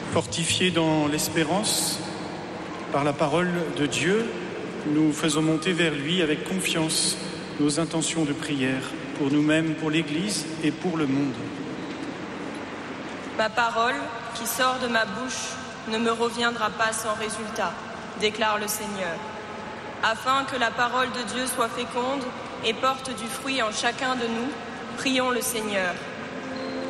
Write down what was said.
Fortifiés dans l'espérance, par la parole de Dieu, nous faisons monter vers lui avec confiance nos intentions de prière pour nous-mêmes, pour l'Église et pour le monde. Ma parole, qui sort de ma bouche, ne me reviendra pas sans résultat, déclare le Seigneur. Afin que la parole de Dieu soit féconde et porte du fruit en chacun de nous, prions le Seigneur.